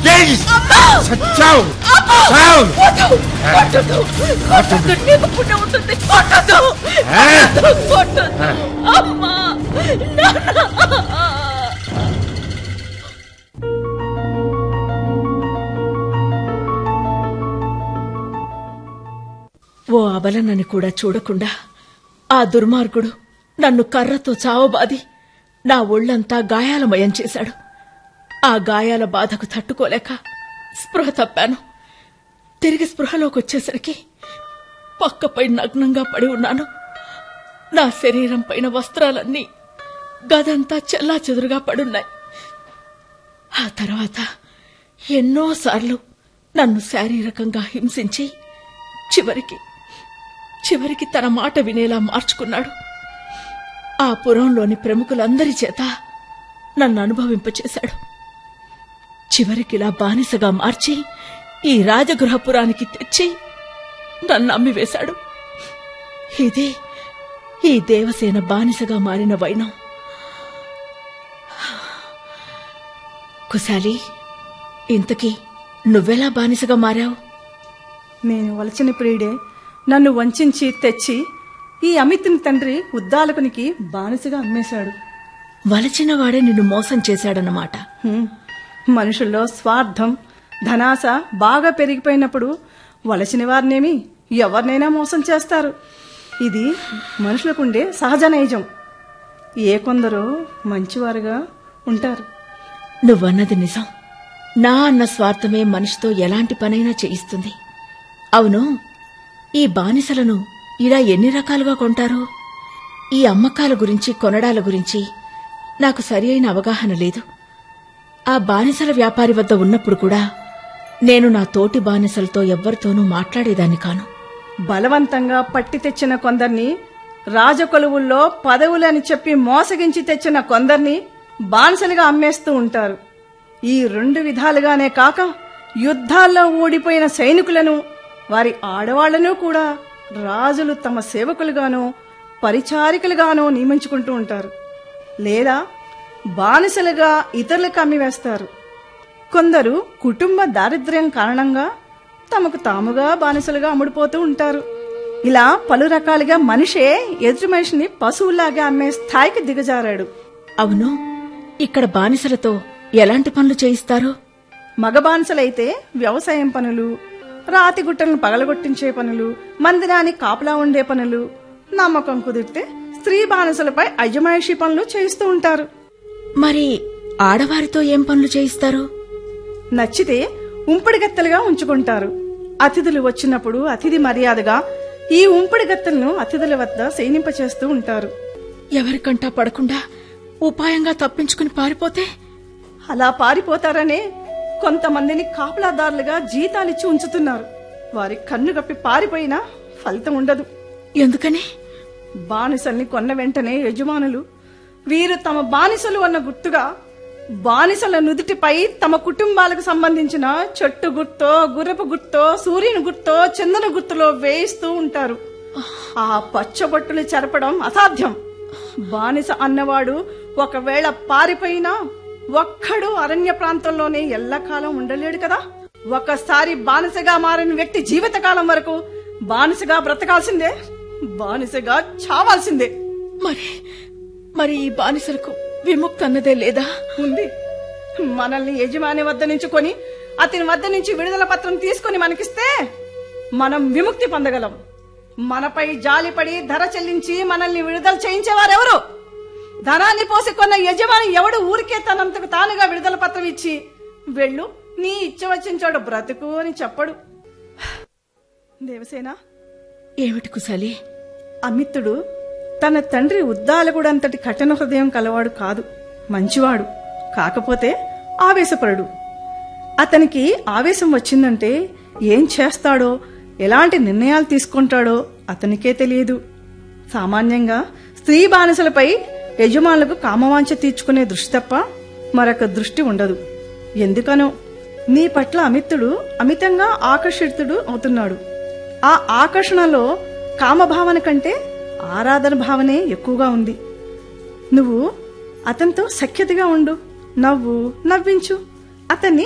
ఓ అబలనని కూడా చూడకుండా ఆ దుర్మార్గుడు నన్ను కర్రతో చావబాది నా ఒళ్లంతా గాయాలమయం చేశాడు. ఆ గాయాల బాధకు తట్టుకోలేక స్పృహ తప్పాను. తిరిగి స్పృహలోకొచ్చేసరికి పక్కపై నగ్నంగా పడి ఉన్నాను. నా శరీరం పైన వస్త్రాలన్నీ గదంతా చెల్లాచెదురుగా పడున్నాయి. ఆ తర్వాత ఎన్నోసార్లు నన్ను శారీరకంగా హింసించి చివరికి తన మాట వినేలా మార్చుకున్నాడు. ఆ పురంలోని ప్రముఖులందరి చేత నన్ను అనుభవింపచేశాడు. చివరికిలా బానిసగా మార్చి ఈ రాజగృహపురానికి తెచ్చి నన్ను అమ్మివేశాడు. ఇదే ఈ దేవసేన బానిసగా మారిన వైనం. కుశాలి, ఇంతకీ నువ్వెలా బానిసగా మారావు? నేను వలచిన ప్రియుడే నన్ను వంచి తెచ్చి ఈ అమితుని తండ్రి ఉద్దాలకునికి బానిసగా అమ్మేశాడు. వలచిన వాడే నిన్ను మోసం చేశాడన్నమాట. మనుషుల్లో స్వార్థం, ధనాశ బాగా పెరిగిపోయినప్పుడు వలసిన వారినేమి ఎవరినైనా మోసం చేస్తారు. ఇది మనుషులకుండే సహజ నైజం. కొందరు మంచివారుగా ఉంటారు. నువ్వన్నది నిజం. నా అన్న స్వార్థమే మనిషితో ఎలాంటి పనైనా చేయిస్తుంది. అవును, ఈ బానిసలను ఇలా ఎన్ని రకాలుగా కొంటారు? ఈ అమ్మకాల గురించి, కొనడాల గురించి నాకు సరి అయిన అవగాహన లేదు. ఆ బానిసల వ్యాపారి వద్ద ఉన్నప్పుడు కూడా నేను నా తోటి బానిసలతో ఎవ్వరితోనూ మాట్లాడేదాన్ని కాను. బలవంతంగా పట్టి తెచ్చిన కొందర్ని, రాజకొలువుల్లో పదవులని చెప్పి మోసగించి తెచ్చిన కొందర్ని బానిసలుగా అమ్మేస్తూ ఉంటారు. ఈ 2 విధాలుగానే కాక యుద్ధాల్లో ఓడిపోయిన సైనికులను, వారి ఆడవాళ్లను కూడా రాజులు తమ సేవకులుగానో పరిచారికలుగానో నియమించుకుంటూ ఉంటారు. లేదా బానిసలుగా ఇతరులకు అమ్మివేస్తారు. కొందరు కుటుంబ దారిద్ర్యం కారణంగా తమకు తాముగా బానిసలుగా అమ్ముడుపోతూ ఉంటారు. ఇలా పలు రకాలుగా మనిషే ఎదుటి మనిషిని పశువులాగా అమ్మే స్థాయికి దిగజారాడు. అవును, ఇక్కడ బానిసలతో ఎలాంటి పనులు చేయిస్తారు? మగ బానిసలైతే వ్యవసాయం పనులు, రాతి గుట్టలను పగలగొట్టించే పనులు, మందిరానికి కాపలా ఉండే పనులు, నమ్మకం కుదిరితే స్త్రీ బానిసలపై అజమాయిషీ పనులు చేయిస్తూ ఉంటారు. మరి ఆడవారితో ఏం పనులు చేయిస్తారు? నచ్చితే ఉంపుడుగత్తెలుగా ఉంచుకుంటారు. అతిథులు వచ్చినప్పుడు అతిథి మర్యాదగా ఈ ఉంపుడుగత్తెలను అతిథుల వద్ద శయనింపచేస్తూ ఉంటారు. ఎవరికంటా పడకుండా ఉపాయంగా తప్పించుకుని పారిపోతే? అలా పారిపోతారనే కొంతమందిని కాపలాదారులుగా జీతాలిచ్చి ఉంచుతున్నారు. వారి కన్ను గప్పి పారిపోయినా ఫలితం ఉండదు. ఎందుకని? బానిసల్ని కొన్న వెంటనే యజమానులు వీరు తమ బానిసలు అన్న గుర్తుగా బానిసల నుదుటిపై తమ కుటుంబాలకు సంబంధించిన చెట్టు గుర్తో, గుర్రపు గుర్తో, సూర్యుని గుర్తో, చందన గుర్తులో వేయిస్తూ ఉంటారు. ఆ పచ్చబొట్టులు చెరపడం అసాధ్యం. బానిస అన్నవాడు ఒకవేళ పారిపోయినా ఒక్కడు అరణ్య ప్రాంతంలోనే ఎల్లకాలం ఉండలేడు కదా. ఒకసారి బానిసగా మారిన వ్యక్తి జీవితకాలం వరకు బానిసగా బ్రతకాల్సిందే, బానిసగా చావాల్సిందే. మరి ఈ బానిసలకు విముక్తి అన్నదే లేదా? ఉంది. మనల్ని యజమాని వద్ద నుంచి కొని అతని వద్ద నుంచి విడుదల పత్రం తీసుకుని మనకిస్తే మనం విముక్తి పొందగలం. మనపై జాలిపడి ధర చెల్లించి మనల్ని విడుదల చేయించేవారెవరు? ధనాన్ని పోసి కొన్న యజమాని ఎవడు ఊరికే తనంతకు తానుగా విడుదల పత్రం ఇచ్చి వెళ్ళు, నీ ఇచ్చ వచ్చిన చోట బ్రతుకు అని చెప్పడు. దేవసేన, ఏమిటి కుశాలి? అమిత్తుడు తన తండ్రి ఉద్దాలకుడంతటి కఠిన హృదయం కలవాడు కాదు, మంచివాడు. కాకపోతే ఆవేశపరుడు. అతనికి ఆవేశం వచ్చిందంటే ఏం చేస్తాడో, ఎలాంటి నిర్ణయాలు తీసుకుంటాడో అతనికే తెలియదు. సామాన్యంగా స్త్రీ బానిసలపై యజమానులకు కామవాంఛ తీర్చుకునే దృష్టి తప్ప మరొక దృష్టి ఉండదు. ఎందుకనో నీ పట్ల అమిత్తుడు అమితంగా ఆకర్షితుడు అవుతున్నాడు. ఆ ఆకర్షణలో కామభావన కంటే ఆరాధన భావనే ఎక్కువగా ఉంది. నువ్వు అతనితో సఖ్యతగా ఉండు, నవ్వించు, అతన్ని